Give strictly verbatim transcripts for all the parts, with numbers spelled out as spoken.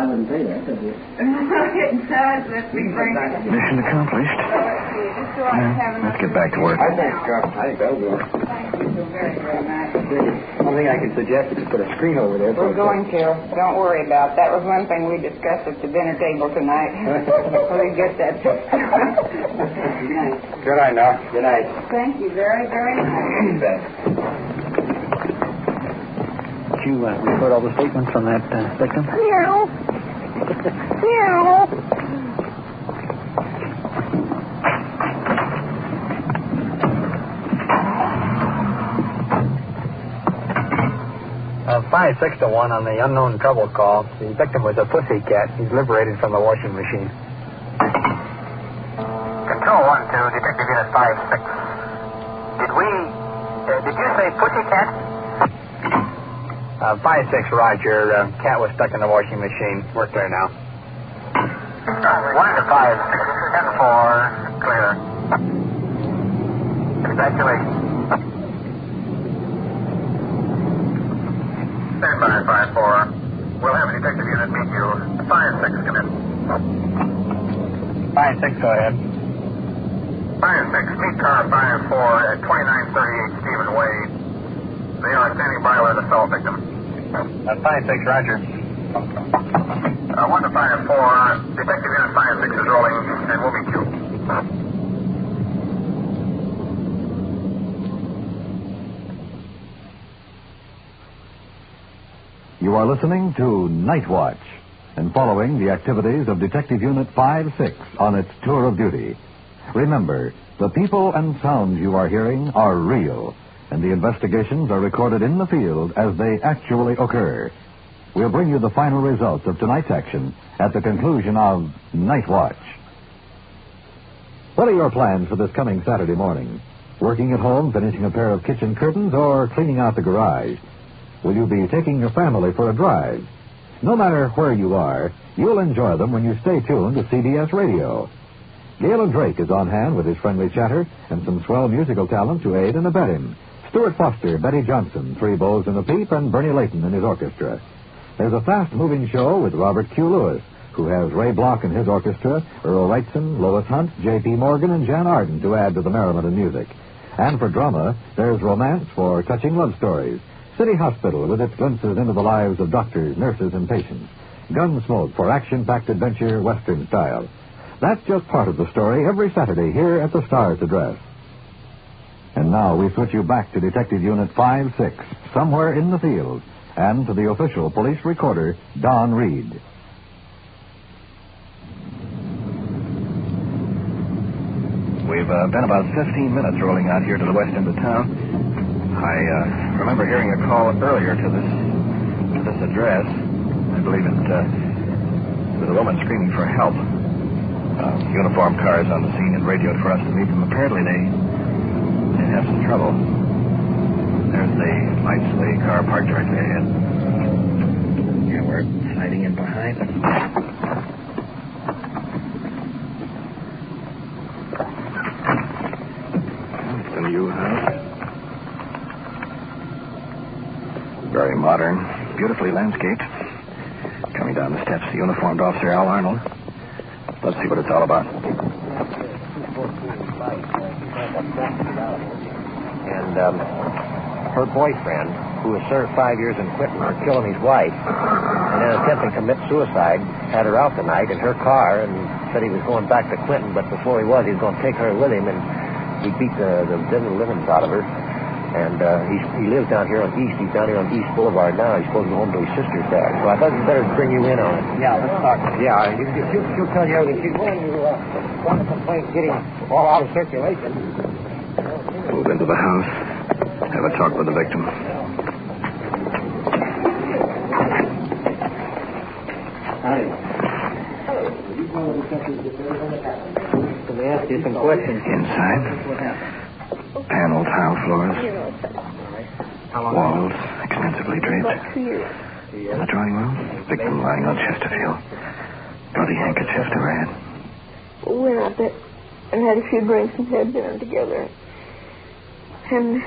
wouldn't say that, would you? It does. Let's be frank. Mission accomplished. Yeah, let's get back to work. I think, uh, I think that'll do it. Thank you so very, very much. One thing I could suggest is to put a screen over there. We're going to. Don't worry about that. Was one thing we discussed at the dinner table tonight. We get that. Good night. Good night, now. Good night. Thank you very, very much. Did you uh, record all the statements from that uh, victim? Meow. Meow. Uh, five, six to one on the unknown trouble call. The victim was a pussy cat. He's liberated from the washing machine. Control one to Detective Unit five six. Did we, uh, did you say pussy cat? Uh, five six, Roger. Uh, cat was stuck in the washing machine. We're clear now. One to five six, ten four, clear. Congratulations. Stand by, five four. We'll have a detective unit meet you. five six, come in. five six, go ahead. five six, meet car five four at twenty-nine thirty-eight Stephen Way. They are standing by with an assault victim. Uh, five six, Roger. Uh, one to five four, detective unit five six is rolling, and we'll meet you. You are listening to Night Watch and following the activities of Detective Unit five six on its tour of duty. Remember, the people and sounds you are hearing are real, and the investigations are recorded in the field as they actually occur. We'll bring you the final results of tonight's action at the conclusion of Night Watch. What are your plans for this coming Saturday morning? Working at home, finishing a pair of kitchen curtains, or cleaning out the garage? Will you be taking your family for a drive? No matter where you are, you'll enjoy them when you stay tuned to C B S Radio. Galen Drake is on hand with his friendly chatter and some swell musical talent to aid and abet him. Stuart Foster, Betty Johnson, Three Bows and a Peep, and Bernie Layton in his orchestra. There's a fast-moving show with Robert Q. Lewis, who has Ray Block and his orchestra, Earl Wrightson, Lois Hunt, J P. Morgan, and Jan Arden to add to the merriment and music. And for drama, there's romance for touching love stories. City Hospital with its glimpses into the lives of doctors, nurses, and patients. Gunsmoke for action-packed adventure, Western style. That's just part of the story every Saturday here at the Star's Address. And now we switch you back to Detective Unit five six, somewhere in the field, and to the official police recorder, Don Reed. We've uh, been about fifteen minutes rolling out here to the west end of town. I uh, remember hearing a call earlier to this to this address. I believe it uh, was a woman screaming for help. Uh, uniformed cars on the scene and radioed for us to meet them. Apparently they, they have some trouble. There's the lights of the car parked directly ahead. Yeah, we're hiding in behind. It's a new house. Very modern, beautifully landscaped. Coming down the steps, the uniformed officer, Al Arnold. Let's see what it's all about. And um, her boyfriend, who was served five years in Quinton for killing his wife, and then attempting to commit suicide, had her out tonight in her car and said he was going back to Quinton, but before he was, he was going to take her with him, and he beat the, the devil livings out of her. And uh, he, he lives down here on East. He's down here on East Boulevard now. He's supposed to go home to his sister's there. So I thought we'd better bring you in on it. Yeah, let's talk. Yeah, you, you, she'll, she'll tell you everything. She's willing to uh, want the complaint getting all out of circulation. Move into the house. Have a talk with the victim. Hi. Let me ask you some questions. Inside. Panel tile floors. Walls extensively draped. In the drawing room, victim lying on Chesterfield. Bloody handkerchief to her head. Went out there and had a few drinks and had dinner together. And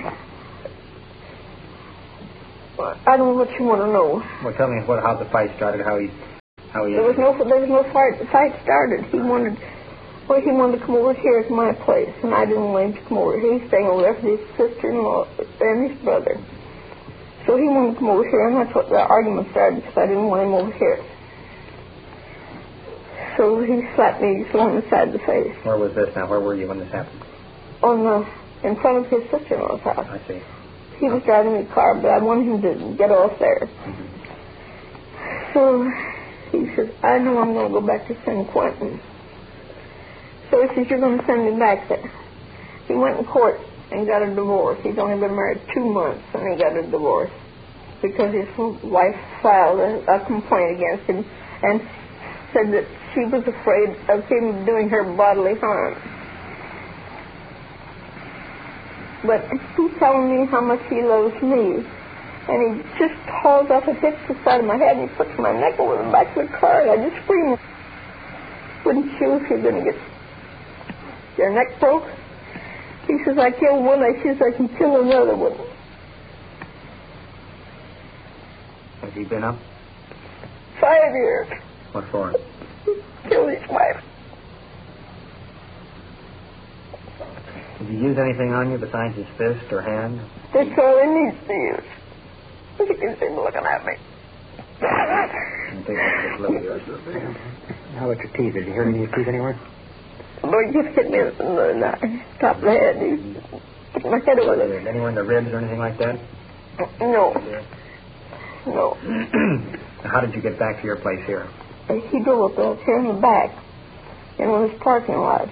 well, I don't know what you want to know. Well, tell me what, how the fight started, how he How he There was no there was no fight. The fight started. He wanted, well, he wanted to come over here to my place, and I didn't want him to come over. He was staying over there for his sister-in-law and his brother. So he wanted to come over here, and that's what the argument started, because I didn't want him over here. So he slapped me on the side of the face. Where was this now? Where were you when this happened? On the, in front of his sister-in-law's house. I see. He was driving the car, but I wanted him to get off there. Mm-hmm. So he says, I know I'm going to go back to San Quentin. So he says, you're going to send me back there. He went in court and got a divorce. He's only been married two months, and he got a divorce because his wife filed a, a complaint against him and said that she was afraid of him doing her bodily harm. But he's telling me how much he loves me. And he just hauls up and hits the side of my head and he puts my neck over the back of the car, and I just scream. Wouldn't you if you're going to get your neck broke? He says, I killed one. I says, I can kill another one. Has he been up? Five years. What for? Killed his wife. Did he use anything on you besides his fist or hand? That's all he needs to use. You can see him looking at me. I think that's just look at yours. How about your teeth? Did you hear any of your teeth anywhere? No, he just hit me in the, the top of the head. He hit my head over there. Anywhere in the ribs or anything like that? No. No. How did you get back to your place here? He drove up there, here in the back, in one of his parking lots.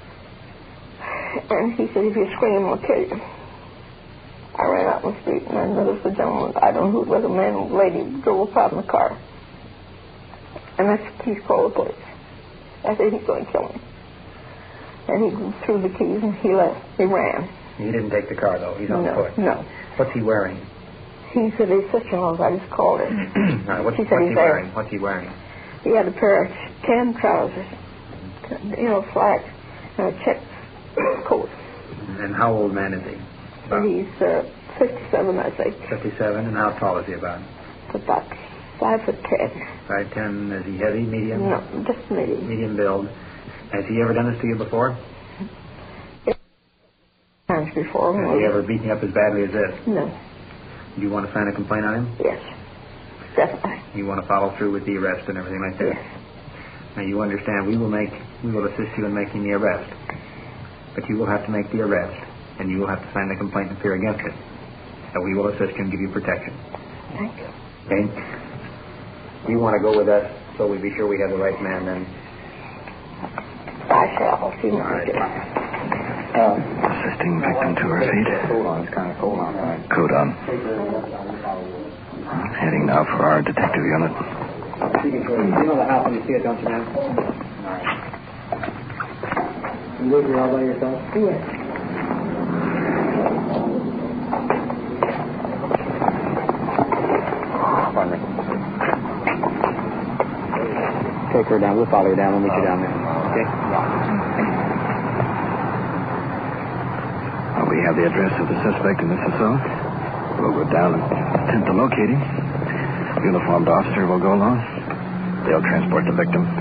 And he said, if you scream, I'll kill you. I ran out in the street, and I noticed the gentleman, I don't know who it was, a man or lady, drove up in the car. And that's the police called the police. I said, he's going to kill me. And he threw the keys, and he left. He ran. He didn't take the car, though. He's on no, foot. No. What's he wearing? He said his sister-in-law's. I just called her. All right, what's, she said what's he's he there. wearing? What's he wearing? He had a pair of tan trousers, you know, slacks, and a check coat. And how old man is he? About And he's uh, fifty-seven, I think. fifty-seven, and how tall is he about? About five foot ten. Five ten. Is he heavy, medium? No, just medium. Medium build. Has he ever done this to you before? Times before. Has he ever beaten you up as badly as this? No. Do you want to sign a complaint on him? Yes. Definitely. You want to follow through with the arrest and everything like that? Yes. Now you understand we will make we will assist you in making the arrest. But you will have to make the arrest, and you will have to sign the complaint and appear against it. So we will assist you and give you protection. Thank you. Okay? Do you want to go with us so we be sure we have the right man then? I shall. See what All we do. right. Assisting victim to her feet. Hold on, it's kind of cold on, right? Coat on. Heading now for our detective unit. You know the house when you see it, don't you, man? All right. You live here all by yourself? Yes. Pardon me. Take her down. We'll follow her down. We'll meet you down there. Okay? Well, we have the address of the suspect in this assault. We'll go down and attempt to locate him. Uniformed officer will go along. They'll transport the victim